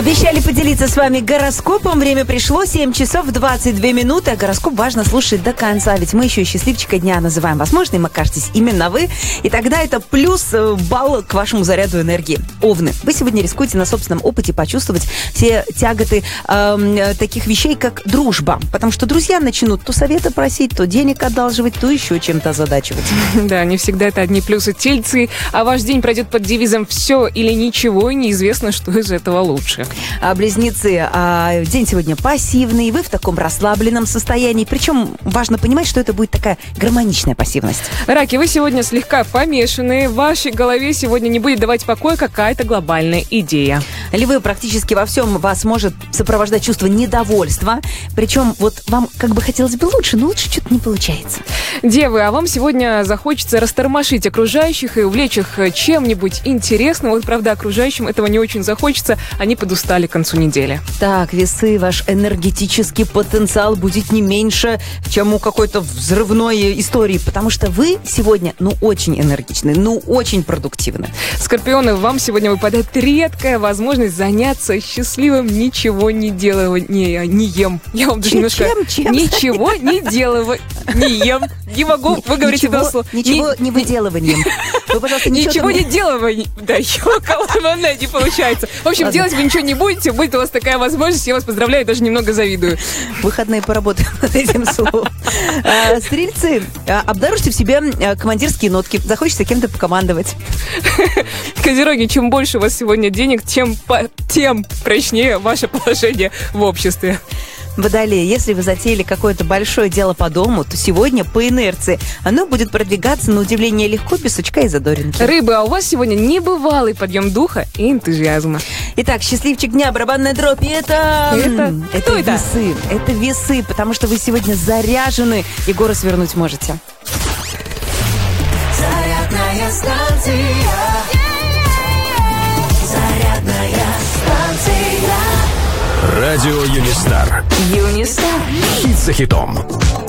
Обещали поделиться с вами гороскопом. Время пришло, 7 часов 22 минуты. А гороскоп важно слушать до конца, ведь мы еще и счастливчика дня называем. Возможно, им окажетесь именно вы. И тогда это плюс балл к вашему заряду энергии. Овны, вы сегодня рискуете на собственном опыте почувствовать все тяготы таких вещей, как дружба. Потому что друзья начнут то советы просить, то денег одалживать, то еще чем-то озадачивать. Да, не всегда это одни плюсы. Тельцы, а ваш день пройдет под девизом «все или ничего», и неизвестно, что из этого лучше. А близнецы, день сегодня пассивный, вы в таком расслабленном состоянии. Причем важно понимать, что это будет такая гармоничная пассивность. Раки, вы сегодня слегка помешаны. В вашей голове сегодня не будет давать покоя какая-то глобальная идея. Львы, практически во всем вас может сопровождать чувство недовольства. Причем вот вам как бы хотелось бы лучше, но лучше что-то не получается. Девы, а вам сегодня захочется растормошить окружающих и увлечь их чем-нибудь интересным. Вот, правда, окружающим этого не очень захочется. Они подустали к концу недели. Так, весы, ваш энергетический потенциал будет не меньше, чем у какой-то взрывной истории, потому что вы сегодня, очень энергичны, очень продуктивны. Скорпионы, вам сегодня выпадает редкая возможность заняться счастливым ничего не деланием. Я вам даже немножко... Чем? Ничего не деланием. Не могу выговорить это слово. Ничего не выделыванием. Вы, пожалуйста, ничего не деланием. Да, не получается. В общем, делать вы ничего не будете, будет у вас такая возможность. Я вас поздравляю, даже немного завидую. Выходные поработаем над этим словом. Стрельцы, обнаружьте в себе командирские нотки. Захочется кем-то покомандовать. Козероги, чем больше у вас сегодня денег, тем прочнее ваше положение в обществе. Водолеи, если вы затеяли какое-то большое дело по дому, то сегодня по инерции оно будет продвигаться на удивление легко, без сучка и задоринки. Рыбы, а у вас сегодня небывалый подъем духа и энтузиазма. Итак, счастливчик дня, барабанная дробь, это весы. Это весы, потому что вы сегодня заряжены и горы свернуть можете. Зарядная станция. Зарядная станция. Радио Юнистар. Юнистар. Хит за хитом.